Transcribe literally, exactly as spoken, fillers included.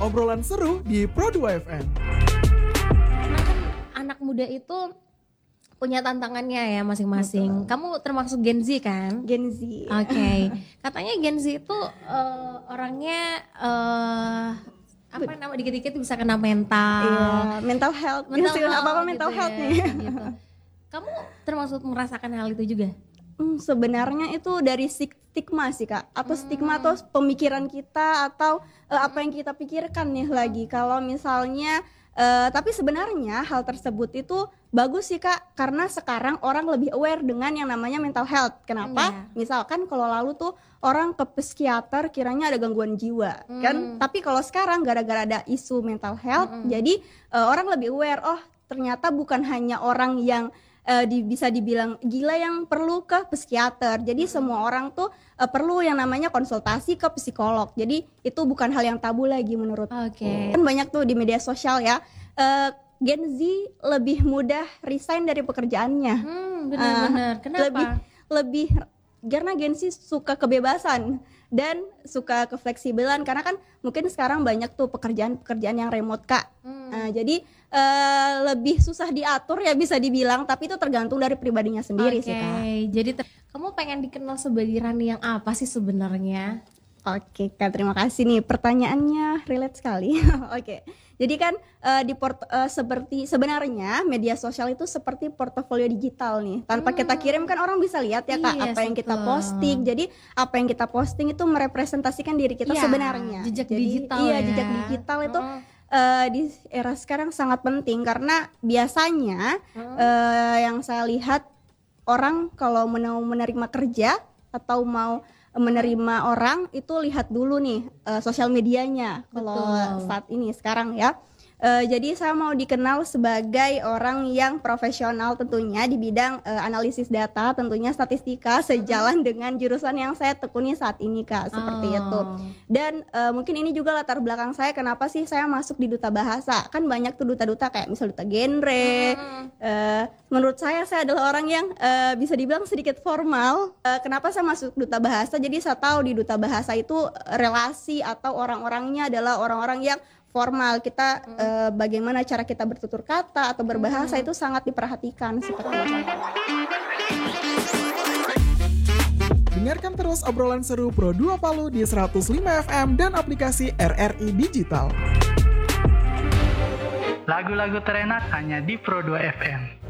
obrolan seru di Pro dua F M. Anak muda itu punya tantangannya ya masing-masing. Betul. Kamu termasuk Gen Z kan? Gen Z. Oke. Okay. Katanya Gen Z itu uh, orangnya uh, apa nama dikit-dikit bisa kena mental. Iya, mental health. Mental ya, health apa-apa gitu mental ya, health nih. Gitu. Kamu termasuk merasakan hal itu juga? Hmm, sebenarnya itu dari stigma sih Kak, atau stigma atau pemikiran kita atau uh, apa yang kita pikirkan nih lagi. Kalau misalnya uh, tapi sebenarnya hal tersebut itu bagus sih Kak, karena sekarang orang lebih aware dengan yang namanya mental health. Kenapa? Yeah. Misalkan kalau lalu tuh orang ke psikiater kiranya ada gangguan jiwa, Hmm. kan? Tapi kalau sekarang gara-gara ada isu mental health, Hmm. jadi uh, orang lebih aware. Oh, ternyata bukan hanya orang yang Uh, di, bisa dibilang gila yang perlu ke psikiater. Jadi mm-hmm. semua orang tuh uh, perlu yang namanya konsultasi ke psikolog. Jadi itu bukan hal yang tabu lagi menurut Oke. Okay. Kan banyak tuh di media sosial ya. Uh, Gen Z lebih mudah resign dari pekerjaannya. Hmm, benar-benar. Uh, Kenapa? Lebih lebih karena Gen Z suka kebebasan dan suka kefleksibelan, karena kan mungkin sekarang banyak tuh pekerjaan-pekerjaan yang remote Kak. Hmm. Uh, jadi uh, lebih susah diatur ya bisa dibilang, tapi itu tergantung dari pribadinya sendiri okay. sih Kak. Jadi ter- kamu pengen dikenal sebagai Rani yang apa sih sebenarnya? Oke Kak, terima kasih nih, pertanyaannya relate sekali. Oke, jadi kan uh, di port uh, seperti sebenarnya media sosial itu seperti portofolio digital nih. Tanpa hmm. kita kirim kan orang bisa lihat ya Kak, yes, apa yang betul. kita posting. Jadi apa yang kita posting itu merepresentasikan diri kita ya, sebenarnya. Jejak jadi, digital iya, ya. jejak digital itu hmm. uh, di era sekarang sangat penting, karena biasanya hmm. uh, yang saya lihat orang kalau mau menerima kerja atau mau menerima orang itu lihat dulu nih uh, sosial medianya kalau saat ini sekarang ya. Uh, jadi saya mau dikenal sebagai orang yang profesional tentunya di bidang uh, analisis data, tentunya statistika, sejalan mm-hmm. dengan jurusan yang saya tekuni saat ini Kak, seperti oh. itu. Dan uh, mungkin ini juga latar belakang saya kenapa sih saya masuk di duta bahasa. Kan banyak tuh duta-duta kayak misal duta genre. Mm-hmm. Uh, menurut saya saya adalah orang yang uh, bisa dibilang sedikit formal. Uh, kenapa saya masuk duta bahasa? Jadi saya tahu di duta bahasa itu relasi atau orang-orangnya adalah orang-orang yang formal. Kita hmm. uh, bagaimana cara kita bertutur kata atau berbahasa hmm. itu sangat diperhatikan seperti itu. Dengarkan terus obrolan seru Pro dua Palu di seratus lima F M dan aplikasi R R I Digital. Lagu-lagu terenak hanya di Pro dua F M.